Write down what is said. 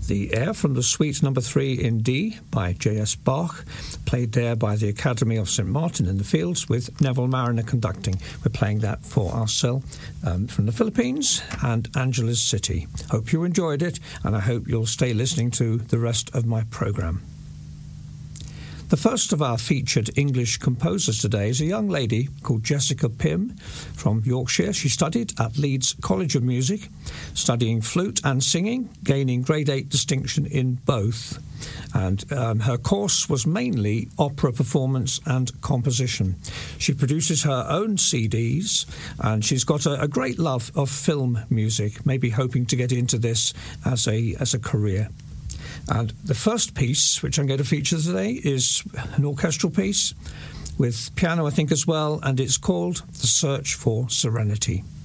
The air from the Suite Number 3 in D by J.S. Bach, played there by the Academy of St. Martin in the Fields with Neville Mariner conducting. We're playing that for Arcel from the Philippines and Angeles City. Hope you enjoyed it, and I hope you'll stay listening to the rest of my programme. The first of our featured English composers today is a young lady called Jessica Pym from Yorkshire. She studied at Leeds College of Music, studying flute and singing, gaining grade 8 distinction in both. And her course was mainly opera performance and composition. She produces her own CDs, and she's got a great love of film music, maybe hoping to get into this as a career. And the first piece, which I'm going to feature today, is an orchestral piece with piano, I think, as well, and it's called The Search for Serenity.